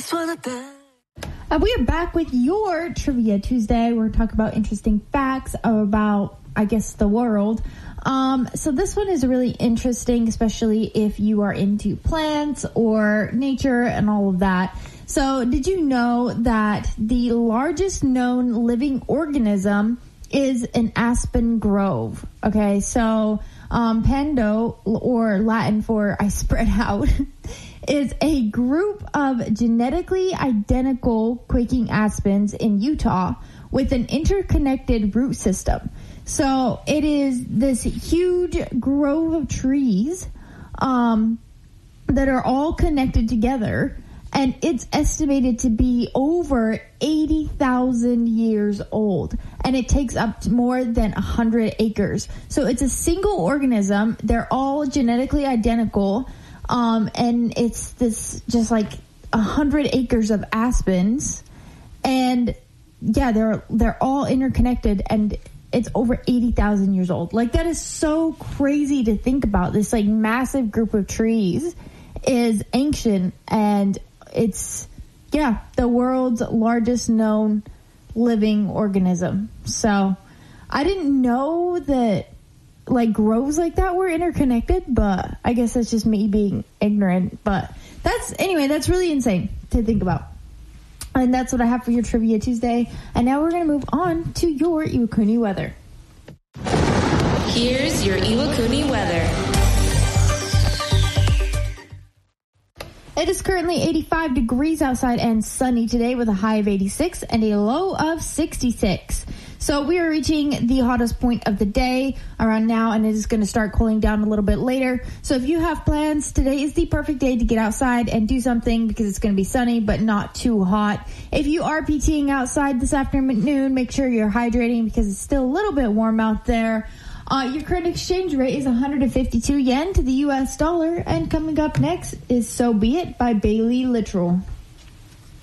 We are back with your Trivia Tuesday. We're talking about interesting facts about, I guess, the world. So this one is really interesting, especially if you are into plants or nature and all of that. So did you know that the largest known living organism is an aspen grove? Okay, so Pando, or Latin for I spread out, is a group of genetically identical quaking aspens in Utah with an interconnected root system. So it is this huge grove of trees that are all connected together, and it's estimated to be over 80,000 years old, and it takes up to more than 100 acres. So it's a single organism. They're all genetically identical. And it's this just like 100 acres of aspens, and yeah, they're all interconnected, and it's over 80,000 years old. Like, that is so crazy to think about. This like massive group of trees is ancient, and it's, yeah, the world's largest known living organism. So I didn't know that like groves like that were interconnected, but I guess that's just me being ignorant. But that's really insane to think about. And that's what I have for your Trivia Tuesday. And now we're going to move on to your Iwakuni weather. Here's your Iwakuni weather. It is currently 85 degrees outside and sunny today with a high of 86 and a low of 66. So we are reaching the hottest point of the day around now, and it is going to start cooling down a little bit later. So if you have plans, today is the perfect day to get outside and do something because it's going to be sunny but not too hot. If you are PTing outside this afternoon, make sure you're hydrating because it's still a little bit warm out there. Your current exchange rate is 152 yen to the U.S. dollar. And coming up next is So Be It by Bailey Littrell.